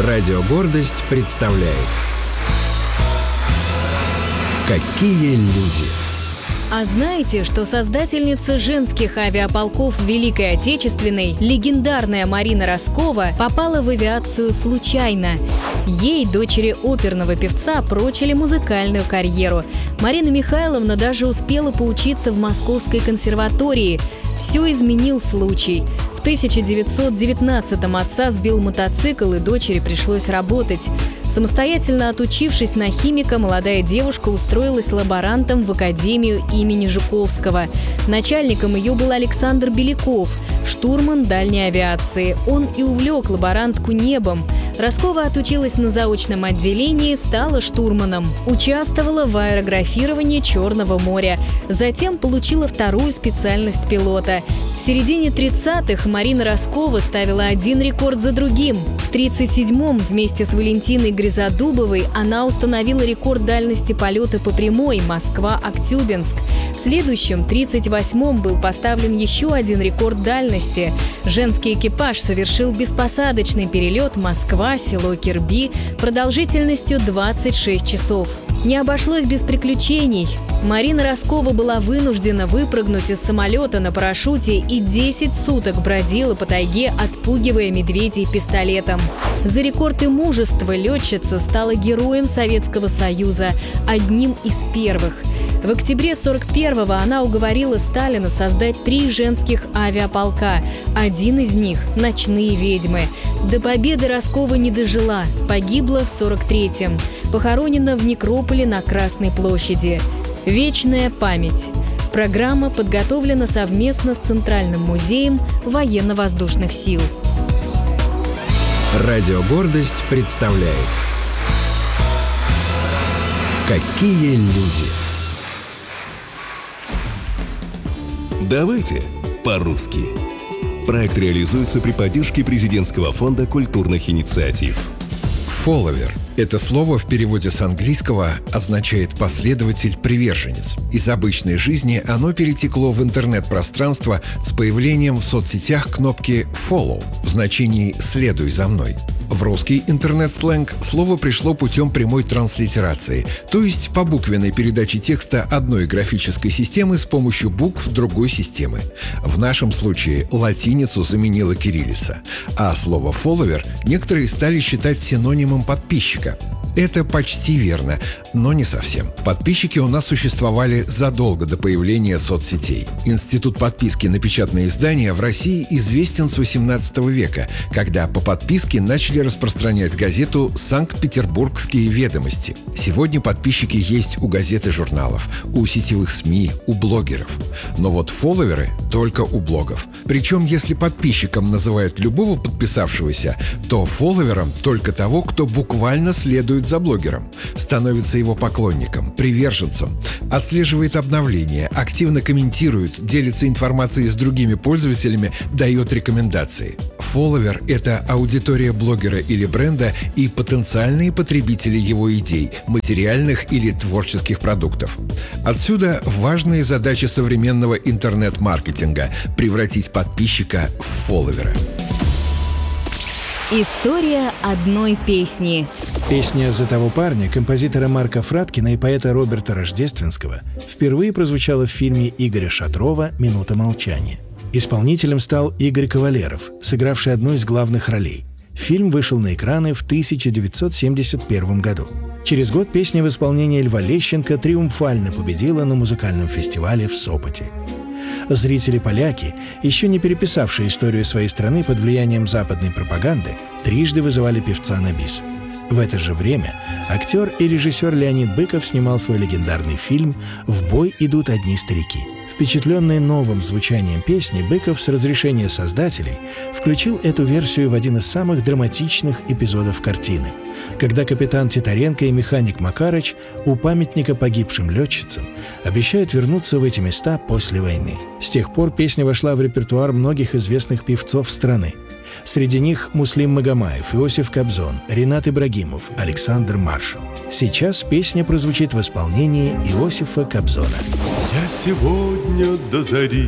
Радио «Гордость» представляет «Какие люди». А знаете, что создательница женских авиаполков Великой Отечественной, легендарная Марина Роскова, попала в авиацию случайно? Ей, дочери оперного певца, прочили музыкальную карьеру. Марина Михайловна даже успела поучиться в Московской консерватории. Все изменил случай. В 1919-м отца сбил мотоцикл, и дочери пришлось работать. Самостоятельно отучившись на химика, молодая девушка устроилась лаборантом в академию имени Жуковского. Начальником ее был Александр Беляков, штурман дальней авиации. Он и увлек лаборантку небом. Роскова отучилась на заочном отделении, стала штурманом. Участвовала в аэрографировании Черного моря. Затем получила вторую специальность пилота. В середине 30-х Марина Роскова ставила один рекорд за другим. В 1937-м вместе с Валентиной Гризодубовой она установила рекорд дальности полета по прямой Москва-Актюбинск. В следующем, 1938-м, был поставлен еще один рекорд дальности. Женский экипаж совершил беспосадочный перелет Москва-село Кирби продолжительностью 26 часов. Не обошлось без приключений. Марина Роскова была вынуждена выпрыгнуть из самолета на парашюте и 10 суток бродила по тайге, отпугивая медведей пистолетом. За рекорд и мужество летчица стала героем Советского Союза, одним из первых. В октябре 1941-го она уговорила Сталина создать 3 женских авиаполка. Один из них – «Ночные ведьмы». До победы Роскова не дожила, погибла в 1943-м, похоронена в некрополе на Красной площади. «Вечная память». Программа подготовлена совместно с Центральным музеем военно-воздушных сил. Радио «Гордость» представляет «Какие люди». Давайте по-русски. Проект реализуется при поддержке Президентского фонда культурных инициатив. Follower – это слово в переводе с английского означает «последователь, приверженец». Из обычной жизни оно перетекло в интернет-пространство с появлением в соцсетях кнопки «follow» в значении «следуй за мной». В русский интернет-сленг слово пришло путем прямой транслитерации, то есть по буквенной передаче текста одной графической системы с помощью букв другой системы. В нашем случае латиницу заменила кириллица, а слово «follower» некоторые стали считать синонимом подписчика. Это почти верно, но не совсем. Подписчики у нас существовали задолго до появления соцсетей. Институт подписки на печатные издания в России известен с XVIII века, когда по подписке начали распространять газету «Санкт-Петербургские ведомости». Сегодня подписчики есть у газет и журналов, у сетевых СМИ, у блогеров. Но вот фолловеры только у блогов. Причем, если подписчиком называют любого подписавшегося, то фолловером только того, кто буквально следует за блогером, становится его поклонником, приверженцем, отслеживает обновления, активно комментирует, делится информацией с другими пользователями, дает рекомендации. Фолловер – это аудитория блогера или бренда и потенциальные потребители его идей, материальных или творческих продуктов. Отсюда важная задача современного интернет-маркетинга – превратить подписчика в фолловера. История одной песни. Песня «За того парня» композитора Марка Фраткина и поэта Роберта Рождественского впервые прозвучала в фильме Игоря Шатрова «Минута молчания». Исполнителем стал Игорь Кавалеров, сыгравший одну из главных ролей. Фильм вышел на экраны в 1971 году. Через год песня в исполнении Льва Лещенко триумфально победила на музыкальном фестивале в Сопоте. Зрители-поляки, еще не переписавшие историю своей страны под влиянием западной пропаганды, трижды вызывали певца на бис. В это же время актер и режиссер Леонид Быков снимал свой легендарный фильм «В бой идут одни старики». Впечатленный новым звучанием песни, Быков с разрешения создателей включил эту версию в один из самых драматичных эпизодов картины, когда капитан Титаренко и механик Макарыч у памятника погибшим летчицам обещают вернуться в эти места после войны. С тех пор песня вошла в репертуар многих известных певцов страны. Среди них Муслим Магомаев, Иосиф Кобзон, Ренат Ибрагимов, Александр Маршал. Сейчас песня прозвучит в исполнении Иосифа Кобзона. Я сегодня до зари